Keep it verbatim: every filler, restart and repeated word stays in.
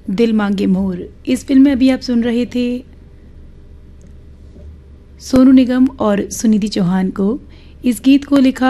दिल मांगे मोर। इस फिल्म में अभी आप सुन रहे थे सोनू निगम और सुनिधि चौहान को। इस गीत को लिखा